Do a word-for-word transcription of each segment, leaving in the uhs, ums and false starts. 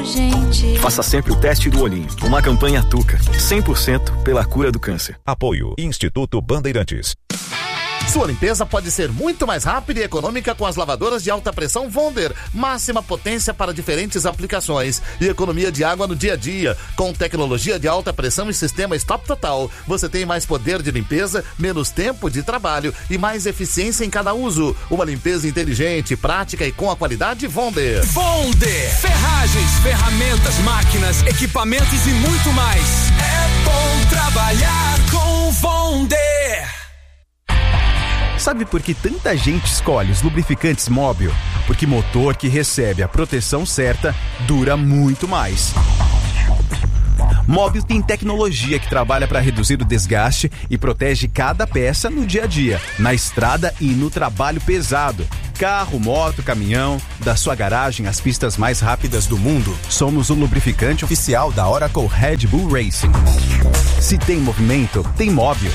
urgente. Faça sempre o teste do olhinho. Uma campanha Tuca, cem por cento pela cura do câncer. Apoio Instituto Bandeirantes. Sua limpeza pode ser muito mais rápida e econômica com as lavadoras de alta pressão Wonder. Máxima potência para diferentes aplicações e economia de água no dia a dia. Com tecnologia de alta pressão e sistema Stop Total, você tem mais poder de limpeza, menos tempo de trabalho e mais eficiência em cada uso. Uma limpeza inteligente, prática e com a qualidade Wonder. Wonder! Ferragens, ferramentas, máquinas, equipamentos e muito mais. É bom trabalhar com Wonder! Sabe por que tanta gente escolhe os lubrificantes Móbil? Porque motor que recebe a proteção certa dura muito mais. Móbil tem tecnologia que trabalha para reduzir o desgaste e protege cada peça no dia a dia, na estrada e no trabalho pesado. Carro, moto, caminhão, da sua garagem às pistas mais rápidas do mundo, somos o lubrificante oficial da Oracle Red Bull Racing. Se tem movimento, tem Móbil.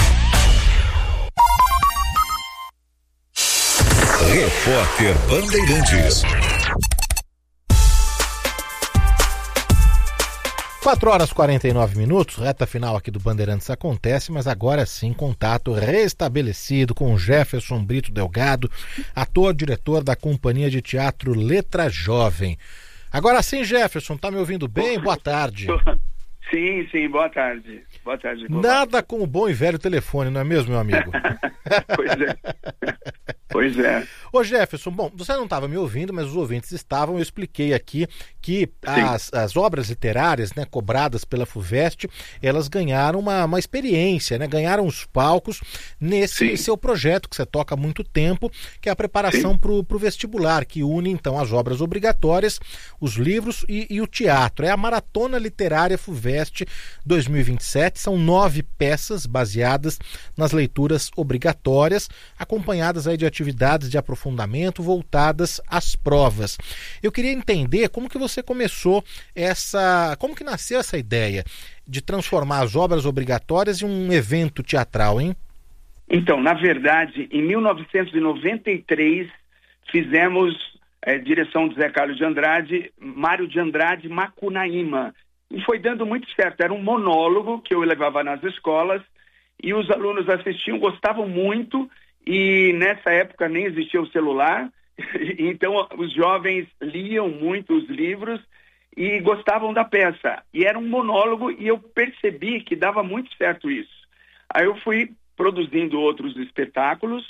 Repórter Bandeirantes. quatro horas e quarenta e nove minutos, reta final aqui do Bandeirantes acontece, mas agora sim, contato restabelecido com Jefferson Brito Delgado, ator, diretor da Companhia de Teatro Letra Jovem. Agora sim, Jefferson, tá me ouvindo bem? Boa tarde. Sim, sim, boa tarde. Boa tarde. Boa Nada tarde. como o bom e velho telefone, não é mesmo, meu amigo? Pois é. Pois é. Ô Jefferson, bom, você não estava me ouvindo, mas os ouvintes estavam. Eu expliquei aqui que as, as obras literárias, né, cobradas pela FUVEST, elas ganharam uma, uma experiência, né, ganharam os palcos nesse Sim. seu projeto que você toca há muito tempo, que é a preparação para o vestibular, que une então as obras obrigatórias, os livros e, e o teatro. É a Maratona Literária FUVEST dois mil e vinte e sete, são nove peças baseadas nas leituras obrigatórias, acompanhadas aí de atividades de aprofundamento voltadas às provas. Eu queria entender como que você começou essa... como que nasceu essa ideia de transformar as obras obrigatórias em um evento teatral, hein? Então, na verdade, em mil novecentos e noventa e três, fizemos, é, direção de Zé Carlos de Andrade, Mário de Andrade, Macunaíma. E foi dando muito certo. Era um monólogo que eu levava nas escolas e os alunos assistiam, gostavam muito. E nessa época nem existia o celular, então os jovens liam muito os livros e gostavam da peça. E era um monólogo e eu percebi que dava muito certo isso. Aí eu fui produzindo outros espetáculos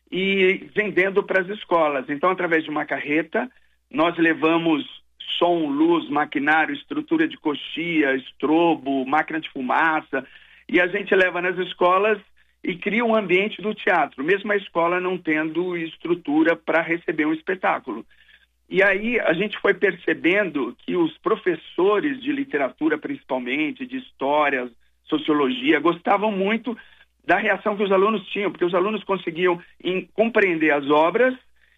e vendendo para as escolas. Então, através de uma carreta, nós levamos som, luz, maquinário, estrutura de coxia, estrobo, máquina de fumaça, e a gente leva nas escolas e cria um ambiente do teatro, mesmo a escola não tendo estrutura para receber um espetáculo. E aí a gente foi percebendo que os professores de literatura, principalmente, de história, sociologia, gostavam muito da reação que os alunos tinham, porque os alunos conseguiam em, compreender as obras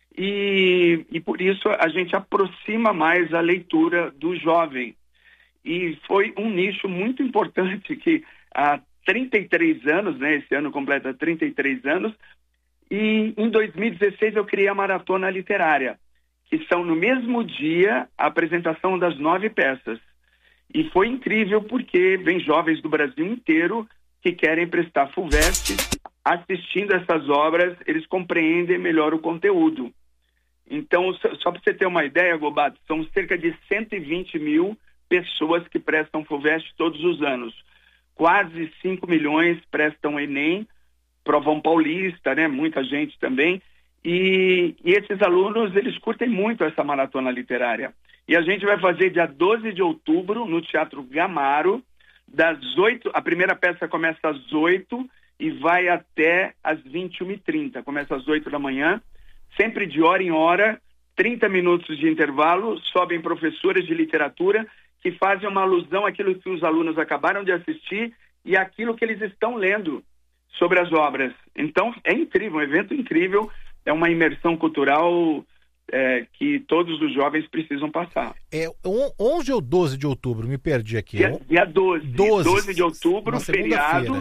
e, e por isso a gente aproxima mais a leitura do jovem. E foi um nicho muito importante que há trinta e três anos, né, esse ano completa trinta e três anos, e em dois mil e dezesseis eu criei a Maratona Literária, que são no mesmo dia a apresentação das nove peças. E foi incrível porque vem jovens do Brasil inteiro que querem prestar FUVEST, assistindo essas obras, eles compreendem melhor o conteúdo. Então, só para você ter uma ideia, Gobato, são cerca de cento e vinte mil pessoas que prestam FUVEST todos os anos. Quase cinco milhões prestam Enem, Provão Paulista, né? Muita gente também. E, e esses alunos, eles curtem muito essa maratona literária. E a gente vai fazer dia doze de outubro no Teatro Gamaro, das oito, a primeira peça começa às oito e vai até às vinte e uma e trinta. Começa às oito da manhã, sempre de hora em hora, trinta minutos de intervalo, sobem professores de literatura que fazem uma alusão àquilo que os alunos acabaram de assistir e àquilo que eles estão lendo sobre as obras. Então, é incrível, um evento incrível, é uma imersão cultural é, que todos os jovens precisam passar. É onze ou doze de outubro? Me perdi aqui. Dia, dia doze. doze. doze de outubro, feriado.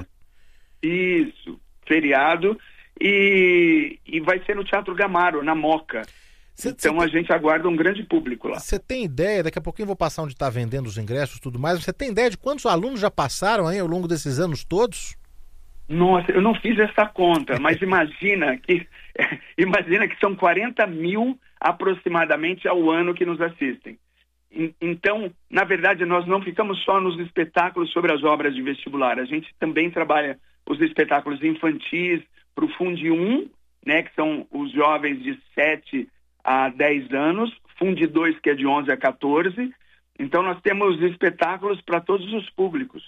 Isso, feriado. E, e vai ser no Teatro Gamaro, na Moca. Cê, então cê a tem... gente aguarda um grande público lá. Você tem ideia, daqui a pouquinho eu vou passar onde está vendendo os ingressos e tudo mais, você tem ideia de quantos alunos já passaram aí ao longo desses anos todos? Nossa, eu não fiz essa conta, mas imagina que imagina que são quarenta mil aproximadamente ao ano que nos assistem. Então, na verdade, nós não ficamos só nos espetáculos sobre as obras de vestibular. A gente também trabalha os espetáculos infantis para o Fundi um, né, que são os jovens de sete a dez anos, Fundi dois, que é de onze a quatorze. Então, nós temos espetáculos para todos os públicos.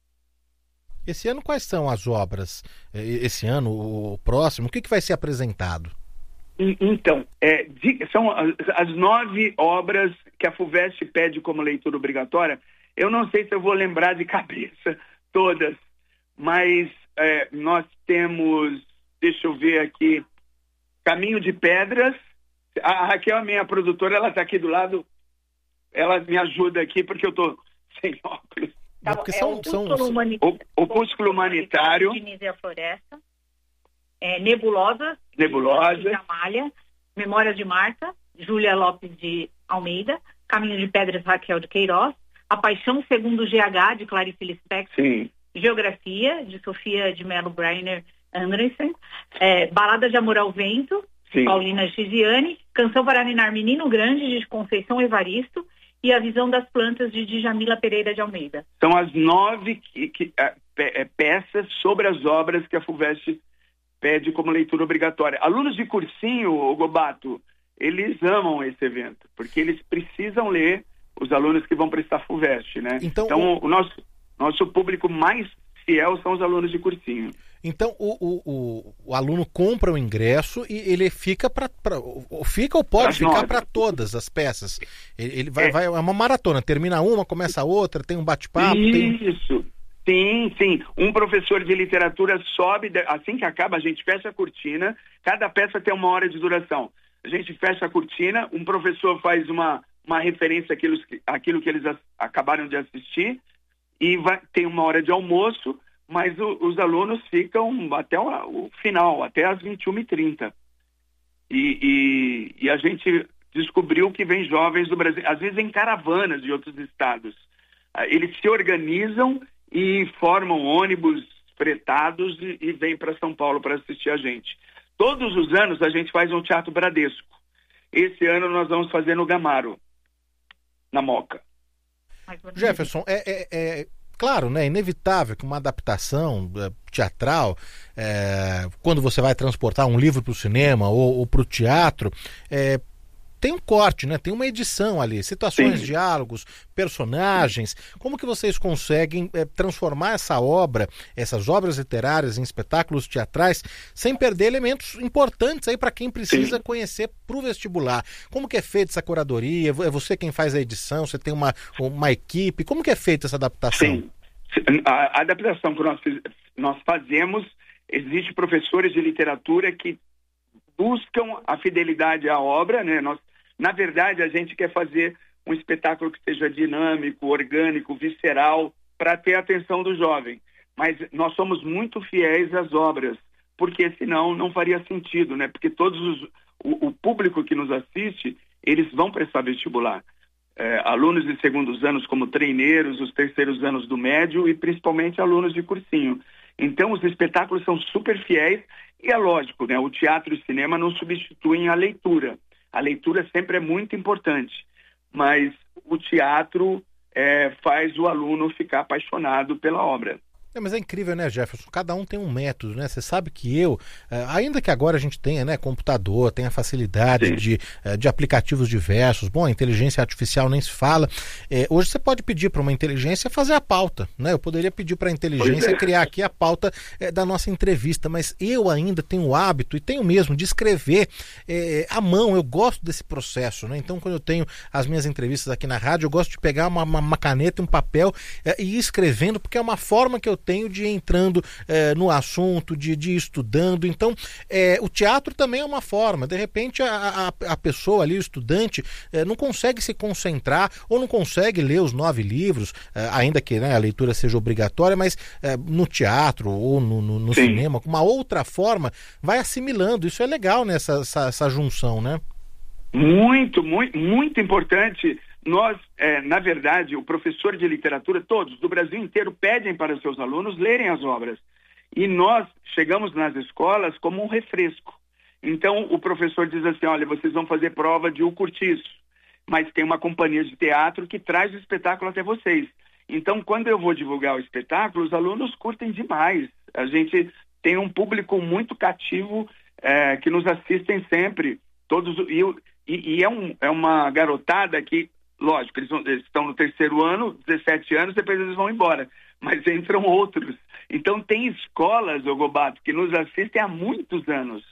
Esse ano, quais são as obras? Esse ano, o próximo, o que, que vai ser apresentado? Então, é, de, são as, as nove obras que a FUVEST pede como leitura obrigatória. Eu não sei se eu vou lembrar de cabeça todas, mas é, nós temos, deixa eu ver aqui, Caminho de Pedras. A Raquel, a minha produtora, ela está aqui do lado, ela me ajuda aqui porque eu estou sem óculos. Tá, porque são, é são... O Opúsculo Humanitário, de Nízia Floresta, é, Nebulosa, Nebulosa, de Amália, Memórias de Marta, Júlia Lopes de Almeida, Caminho de Pedras, Raquel de Queiroz, A Paixão Segundo o G H, de Clarice Lispector, sim. Geografia, de Sofia de Mello Breiner Andressen, é, Balada de Amor ao Vento, sim. Paulina Giziane, Canção para Ninar Menino Grande, de Conceição Evaristo, e A Visão das Plantas, de Djamila Pereira de Almeida. São as nove que, que, é, é, peças sobre as obras que a FUVEST pede como leitura obrigatória. Alunos de cursinho, o Gobato, eles amam esse evento, porque eles precisam ler os alunos que vão prestar FUVEST, né? Então, então o... o nosso, nosso público mais fiel são os alunos de cursinho. Então o, o, o, o aluno compra o ingresso e ele fica para fica ou pode ficar para todas as peças. Ele, ele vai, é. vai é uma maratona, termina uma, começa a outra, tem um bate-papo. Isso. Tem... Sim, sim. Um professor de literatura sobe, assim que acaba, a gente fecha a cortina, cada peça tem uma hora de duração. A gente fecha a cortina, um professor faz uma, uma referência àquilo, àquilo que eles acabaram de assistir e vai, tem uma hora de almoço, mas o, os alunos ficam até o, o final, até às vinte e uma e trinta. E, e, e a gente descobriu que vem jovens do Brasil, às vezes em caravanas de outros estados. Eles se organizam e formam ônibus fretados e, e vêm para São Paulo para assistir a gente. Todos os anos a gente faz um Teatro Bradesco. Esse ano nós vamos fazer no Gamaro, na Moca. Jefferson, é, é, é claro, né, é inevitável que uma adaptação é, teatral, é, quando você vai transportar um livro para o cinema ou, ou para o teatro, é, tem um corte, né? Tem uma edição ali, situações, Sim. diálogos, personagens. Como que vocês conseguem é, transformar essa obra, essas obras literárias em espetáculos teatrais, sem perder elementos importantes aí para quem precisa Sim. conhecer para o vestibular? Como que é feita essa curadoria? É você quem faz a edição? Você tem uma, uma equipe? Como que é feita essa adaptação? Sim. A, a adaptação que nós, nós fazemos, existe professores de literatura que buscam a fidelidade à obra, né? Nós Na verdade, a gente quer fazer um espetáculo que seja dinâmico, orgânico, visceral, para ter a atenção do jovem. Mas nós somos muito fiéis às obras, porque senão não faria sentido, né? Porque todos os, o, o público que nos assiste, eles vão prestar vestibular. É, alunos de segundos anos como treineiros, os terceiros anos do médio e principalmente alunos de cursinho. Então, os espetáculos são super fiéis e é lógico, né? O teatro e o cinema não substituem a leitura. A leitura sempre é muito importante, mas o teatro é, faz o aluno ficar apaixonado pela obra. É, mas é incrível, né, Jefferson? Cada um tem um método, né? Você sabe que eu, ainda que agora a gente tenha, né, computador, tenha facilidade de, de aplicativos diversos, bom, a inteligência artificial nem se fala, é, hoje você pode pedir para uma inteligência fazer a pauta, né? Eu poderia pedir para a inteligência é. criar aqui a pauta é, da nossa entrevista, mas eu ainda tenho o hábito, e tenho mesmo, de escrever é, à mão. Eu gosto desse processo, né? Então, quando eu tenho as minhas entrevistas aqui na rádio, eu gosto de pegar uma, uma, uma caneta, um papel é, e ir escrevendo, porque é uma forma que eu tenho de ir entrando eh, no assunto, de, de ir estudando. Então, eh, o teatro também é uma forma. De repente, a, a, a pessoa ali, o estudante, eh, não consegue se concentrar ou não consegue ler os nove livros, eh, ainda que, né, a leitura seja obrigatória, mas eh, no teatro ou no, no, no cinema, com uma outra forma, vai assimilando. Isso é legal, né, essa, essa, essa junção, né? Muito, muito, muito importante. Nós, é, na verdade, o professor de literatura, todos do Brasil inteiro, pedem para seus alunos lerem as obras. E nós chegamos nas escolas como um refresco. Então, o professor diz assim, olha, vocês vão fazer prova de O Cortiço, mas tem uma companhia de teatro que traz o espetáculo até vocês. Então, quando eu vou divulgar o espetáculo, os alunos curtem demais. A gente tem um público muito cativo é, que nos assistem sempre. Todos, e e, e é, um, é uma garotada que, lógico, eles, vão, eles estão no terceiro ano, dezessete anos, depois eles vão embora. Mas entram outros. Então, tem escolas, ô Gobato, que nos assistem há muitos anos.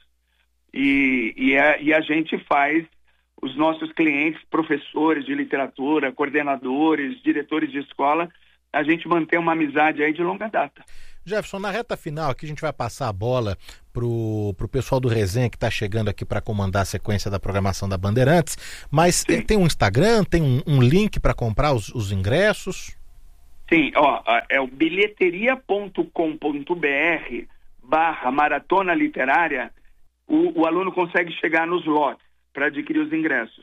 E, e, a, e a gente faz os nossos clientes, professores de literatura, coordenadores, diretores de escola, a gente mantém uma amizade aí de longa data. Jefferson, na reta final aqui a gente vai passar a bola pro, pro pessoal do Resenha que está chegando aqui para comandar a sequência da programação da Bandeirantes, mas Sim. tem um Instagram, tem um, um link para comprar os, os ingressos? Sim, ó, é o bilheteria ponto com ponto b r barra maratona literária. O, o aluno consegue chegar nos lotes para adquirir os ingressos.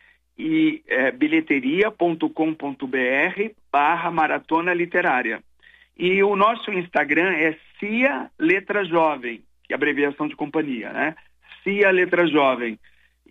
E é bilheteria ponto com ponto b r barra maratona literária. E o nosso Instagram é C I A Letra Jovem, que é a abreviação de companhia, né? C I A Letra Jovem.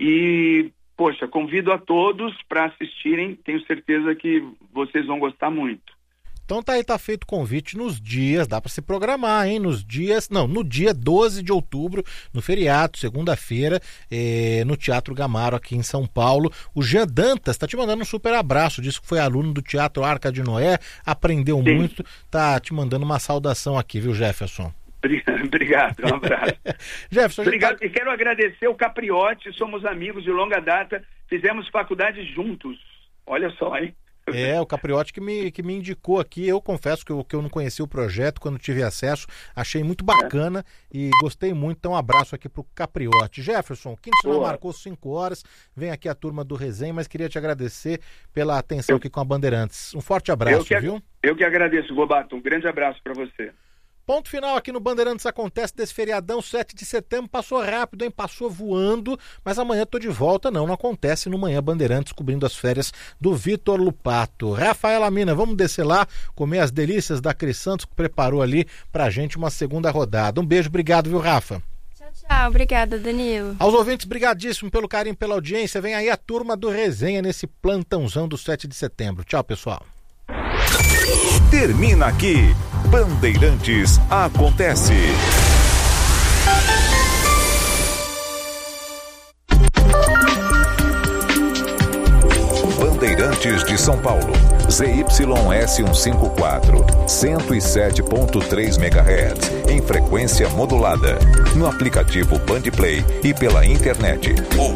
E, poxa, convido a todos para assistirem, tenho certeza que vocês vão gostar muito. Então tá aí, tá feito o convite nos dias, dá para se programar, hein? Nos dias, não, no dia doze de outubro, no feriado, segunda-feira, eh, no Teatro Gamaro, aqui em São Paulo. O Jean Dantas tá te mandando um super abraço, disse que foi aluno do Teatro Arca de Noé, aprendeu Sim. muito, tá te mandando uma saudação aqui, viu, Jefferson? Obrigado, um abraço. Jefferson, Obrigado, tá... e quero agradecer o Capriotti, somos amigos de longa data, fizemos faculdade juntos, olha só, hein? É, o Capriotti que me, que me indicou aqui. Eu confesso que eu, que eu não conhecia o projeto, quando tive acesso, achei muito bacana e gostei muito. Então, um abraço aqui pro Capriotti. Jefferson, Quinto Sinal marcou cinco horas, vem aqui a turma do Resenha, mas queria te agradecer pela atenção eu... aqui com a Bandeirantes. Um forte abraço, eu que, viu? Eu que agradeço, Gobato. Um grande abraço para você. Ponto final aqui no Bandeirantes Acontece desse feriadão, sete de setembro, passou rápido, hein? Passou voando, mas amanhã tô de volta, não, não acontece no Manhã Bandeirantes, cobrindo as férias do Vitor Lupato. Rafaela Mina, vamos descer lá, comer as delícias da Cris Santos, que preparou ali pra gente uma segunda rodada. Um beijo, obrigado, viu, Rafa? Tchau, tchau, obrigada, Danilo. Aos ouvintes, brigadíssimo pelo carinho, pela audiência, vem aí a turma do Resenha nesse plantãozão do sete de setembro. Tchau, pessoal. Termina aqui, Bandeirantes Acontece. Bandeirantes de São Paulo, Z Y S cento e cinquenta e quatro, cento e sete ponto três megahertz, em frequência modulada, no aplicativo Bandplay e pela internet.